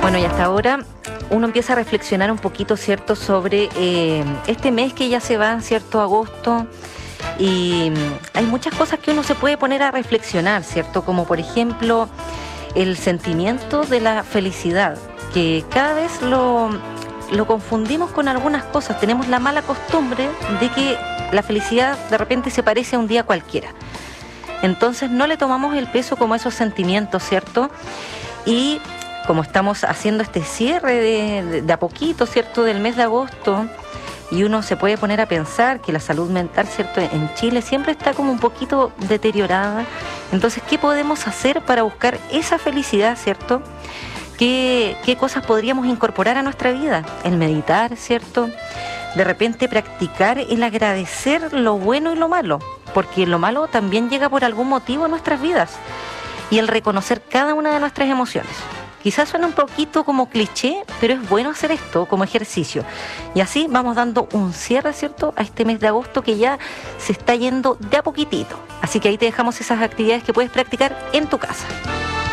Bueno, y hasta ahora uno empieza a reflexionar un poquito, ¿cierto?, sobre este mes que ya se va, ¿cierto?, agosto. Y hay muchas cosas que uno se puede poner a reflexionar, ¿cierto? Como por ejemplo el sentimiento de la felicidad, que cada vez lo confundimos con algunas cosas. Tenemos la mala costumbre de que la felicidad de repente se parece a un día cualquiera. Entonces no le tomamos el peso como esos sentimientos, ¿cierto? Y como estamos haciendo este cierre de a poquito, ¿cierto?, del mes de agosto, y uno se puede poner a pensar que la salud mental, ¿cierto?, en Chile siempre está como un poquito deteriorada. Entonces, ¿qué podemos hacer para buscar esa felicidad, ¿cierto? ¿Qué cosas podríamos incorporar a nuestra vida? El meditar, ¿cierto? De repente practicar el agradecer lo bueno y lo malo, porque lo malo también llega por algún motivo a nuestras vidas. Y el reconocer cada una de nuestras emociones. Quizás suena un poquito como cliché, pero es bueno hacer esto como ejercicio. Y así vamos dando un cierre, ¿cierto?, a este mes de agosto que ya se está yendo de a poquitito. Así que ahí te dejamos esas actividades que puedes practicar en tu casa.